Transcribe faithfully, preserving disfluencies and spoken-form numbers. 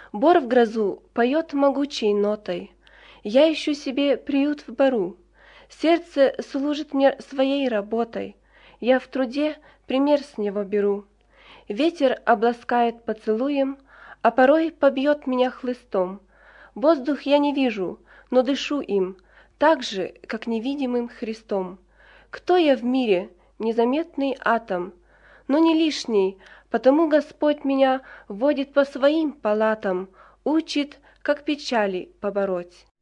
Бор в грозу поет могучей нотой, я ищу себе приют в бору. Сердце служит мне своей работой, я в труде пример с него беру. Ветер обласкает поцелуем, а порой побьет меня хлыстом. Воздух я не вижу, но дышу им, так же, как невидимым Христом. Кто я в мире? Незаметный атом, но не лишний, потому Господь меня водит по своим палатам, учит, как печали побороть.